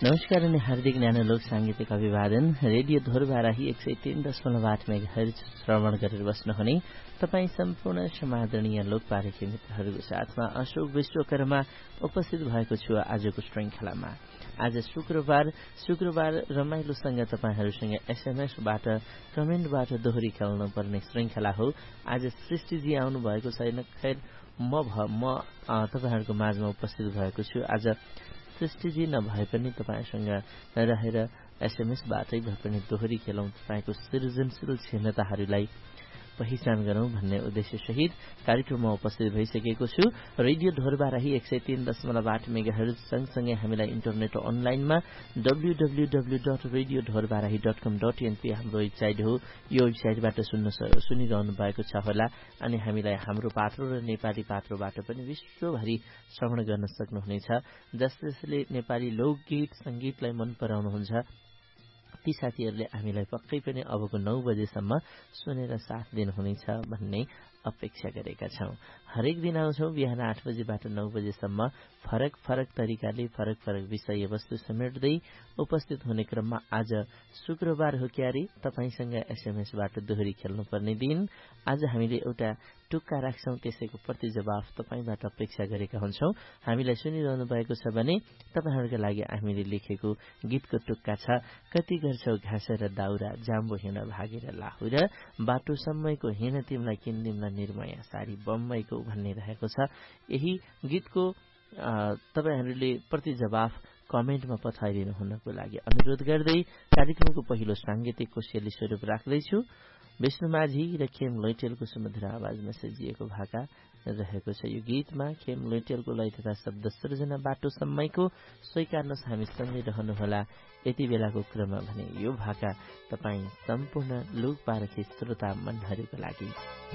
नमस्कार अनि हार्दिक न्यानो लोक सांगीतिक अभिवादन। रेडियो धोरबाराही 103.8 मेगाहर्ज श्रवण गरेर बस्नुहुने तपाईँ सम्पूर्ण समादरणीय लोकपारखी मित्रहरूको साथमा अशोक विश्वकर्मा उपस्थित भएको छु आजको श्रृङ्खलामा। आज शुक्रबार रमाइलोसँग तपाईहरूसँग एसएमएसबाट कमेन्टबाट दोहोरी खेल्न पर्ने श्रृङ्खला हो। आज सृष्टिजी आउनु भएको छैन, खैर म तपाईहरूको माझमा उपस्थित भएको छु। आज सृष्टिजी नभए पनि तपाईसँग रहेर एसएमएसबाटै भए पनि दोहोरी खेलौं, तपाईको सृजनशील क्षमताहरूलाई पहिचान गरौं भन्ने उद्देश्य सहित कार्यक्रममा उपस्थित भइसकेको छु। रेडियो धोरबाराही 103.8 मेगाहर्ज सँगसँगै हामीलाई इन्टरनेट अनलाइनमा www.radiodhorbarahi.com.np हाम्रो वेबसाइट हो। यो वेबसाइटबाट सुनिरहनु भएको छ होला अनि हामीलाई हाम्रो पात्रो र नेपाली पात्रोबाट पनि विश्वभरि श्रवण गर्न सक्नुहुनेछ। जसले नेपाली लोकगीत संगीतलाई मन पराउनुहुन्छ ती साथीहरूले हामीलाई पक्कै पनि अबको 9 बजेसम्म सुनेर साथ दिनुहुनेछ भन्ने अपेक्षा गरेका छौं। हरेक दिन आउँछौं बिहान 8 बजेबाट 9 बजेसम्म फरक तरिकाले फरक विषयवस्तु समेट्दै उपस्थित हुने क्रममा आज शुक्रबार हो क्यारे तपाईसँग एसएमएसबाट दोहोरी खेल्नुपर्ने दिन। आज हामीले एउटा टुक्का राख्छौं, त्यसैको प्रति जवाफ तपाईबाट अपेक्षा गरेका हुन्छौं। हामीलाई सुनिरहनु भएको छ भने तपाईहरुका लागि हामीले लेखेको गीतको टुक्का छ। कति गर्छौ घाँस र दाउरा, जाम्बो हिँड भागेर लाहुर, बाटो सम्मैको हिँड तिमलाई किन्दिमला निर्मया सारी बम्बईको भन्ने रहेको छ। यही गीतको तपाईहरुले प्रति जवाफ कमेन्टमा पठाइदिनु हुनको लागि अनुरोध गर्दै कार्यक्रमको पहिलो सांगीतिक कोसेली स्वरूप राख्दैछु। विष्णु माझी र खेम लैटेलको सुमधुर आवाजमा सजिएको भाका रहेको छ। यो गीतमा खेम लैटेलको लय तथा शब्द सृजना बाटो सम्मैको स्वीकार्नुहोस्, हामी सँगै रहनुहोला यति बेलाको क्रममा भने यो भाका तपाईँ सम्पूर्ण लोकपारखी श्रोता मनहरूको लागि।